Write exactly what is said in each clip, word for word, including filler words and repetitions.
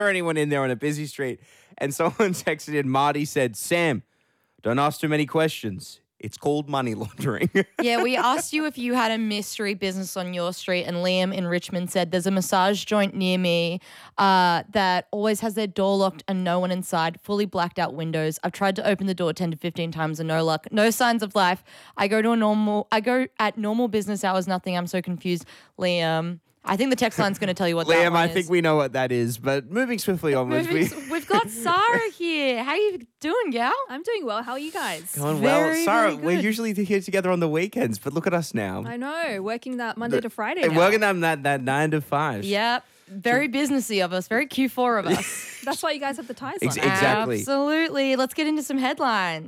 anyone in there on a busy street. And someone texted in, Marty said, Sam, don't ask too many questions. It's called money laundering. Yeah, we asked you if you had a mystery business on your street, and Liam in Richmond said there's a massage joint near me uh, that always has their door locked and no one inside, fully blacked out windows. I've tried to open the door ten to fifteen times and no luck. No signs of life. I go to a normal, I go at normal business hours, nothing. I'm so confused. Liam, I think the text line's going to tell you what that Liam, one I is. think we know what that is, but moving swiftly onwards. Moving, we... We've got Sarah here. How you doing, gal? I'm doing well. How are you guys? Going Very, well. Sarah, very we're good. usually here together on the weekends, but look at us now. I know, working that Monday to Friday And now. working them that, that nine to five. Yep. Very businessy of us. Very Q four of us. That's why you guys have the ties Ex- on. exactly. Absolutely. Let's get into some headlines.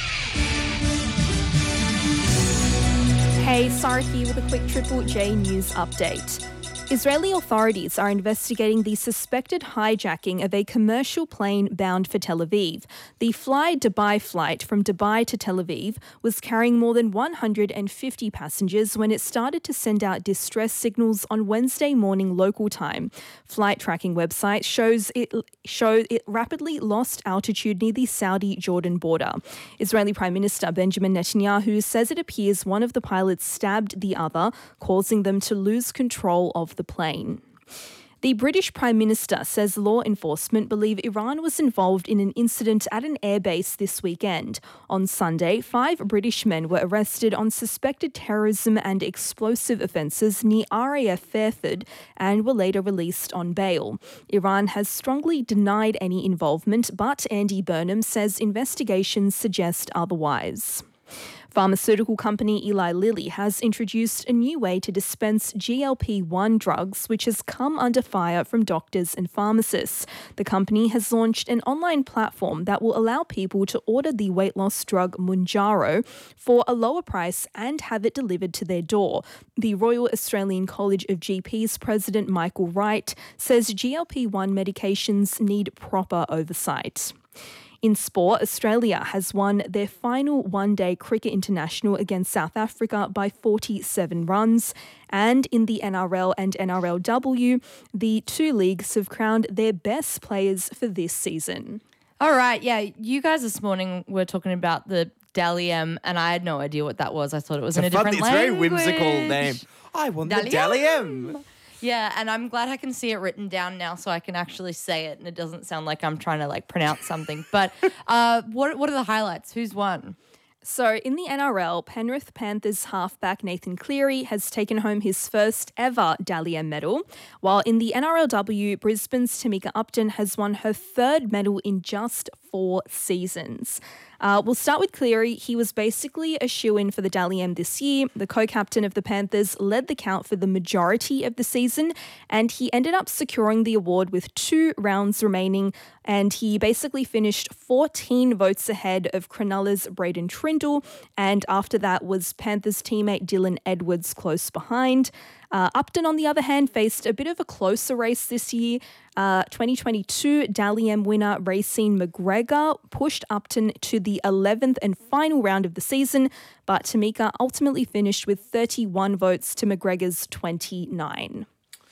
Hey, Sarah here with a quick Triple J news update. Israeli authorities are investigating the suspected hijacking of a commercial plane bound for Tel Aviv. The Fly Dubai flight from Dubai to Tel Aviv was carrying more than one hundred fifty passengers when it started to send out distress signals on Wednesday morning local time. Flight tracking website shows it showed it rapidly lost altitude near the Saudi-Jordan border. Israeli Prime Minister Benjamin Netanyahu says it appears one of the pilots stabbed the other, causing them to lose control of the plane. The British Prime Minister says law enforcement believe Iran was involved in an incident at an airbase this weekend. On Sunday, five British men were arrested on suspected terrorism and explosive offences near R A F Fairford and were later released on bail. Iran has strongly denied any involvement, but Andy Burnham says investigations suggest otherwise. Pharmaceutical company Eli Lilly has introduced a new way to dispense G L P one drugs, which has come under fire from doctors and pharmacists. The company has launched an online platform that will allow people to order the weight loss drug Mounjaro for a lower price and have it delivered to their door. The Royal Australian College of G Ps president Michael Wright says G L P one medications need proper oversight. In sport, Australia has won their final one-day cricket international against South Africa by forty-seven runs. And in the N R L and N R L W, the two leagues have crowned their best players for this season. All right. Yeah. You guys this morning were talking about the Dally M, and I had no idea what that was. I thought it was It's in a fun- different It's a very language. whimsical name. I won the Dally Dally M. M. Yeah, and I'm glad I can see it written down now so I can actually say it and it doesn't sound like I'm trying to like pronounce something. But uh, what what are the highlights? Who's won? So in the N R L, Penrith Panthers halfback Nathan Cleary has taken home his first ever Dally M medal, while in the N R L W, Brisbane's Tamika Upton has won her third medal in just four seasons. Uh, we'll start with Cleary. He was basically a shoo-in for the Dally M this year. The co-captain of the Panthers led the count for the majority of the season, and he ended up securing the award with two rounds remaining, and he basically finished fourteen votes ahead of Cronulla's Braden Trindle, and after that was Panthers teammate Dylan Edwards close behind. Uh, Upton, on the other hand, faced a bit of a closer race this year. Uh, twenty twenty-two Dally M winner Racine McGregor pushed Upton to the eleventh and final round of the season, but Tamika ultimately finished with thirty-one votes to McGregor's twenty-nine.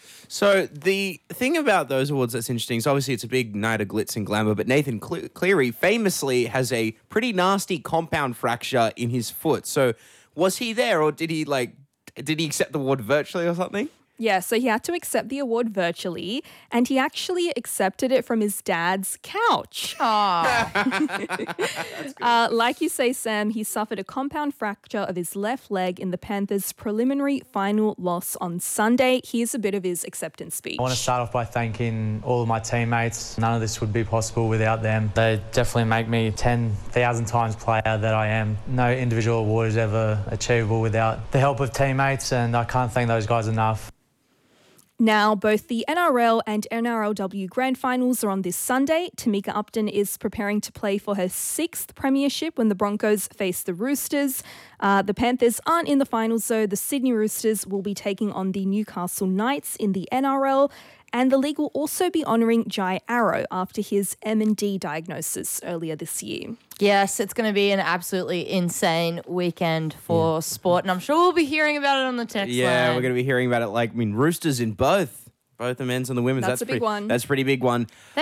So the thing about those awards that's interesting is obviously it's a big night of glitz and glamour, but Nathan Cle- Cleary famously has a pretty nasty compound fracture in his foot. So was he there, or did he like did he accept the award virtually or something? Yeah, so he had to accept the award virtually, and he actually accepted it from his dad's couch. Aww. uh, like you say, Sam, he suffered a compound fracture of his left leg in the Panthers' preliminary final loss on Sunday. Here's a bit of his acceptance speech. I want to start off by thanking all of my teammates. None of this would be possible without them. They definitely make me ten thousand times player that I am. No individual award is ever achievable without the help of teammates, and I can't thank those guys enough. Now, both the N R L and N R L W Grand Finals are on this Sunday. Tamika Upton is preparing to play for her sixth premiership when the Broncos face the Roosters. Uh, the Panthers aren't in the finals, though. The Sydney Roosters will be taking on the Newcastle Knights in the N R L. And the league will also be honouring Jai Arrow after his M and D diagnosis earlier this year. Yes, it's going to be an absolutely insane weekend for sport, and I'm sure we'll be hearing about it on the text Yeah, line. we're going to be hearing about it. Like, I mean, Roosters in both. Both the men's and the women's. That's a big pretty, one. That's a pretty big one.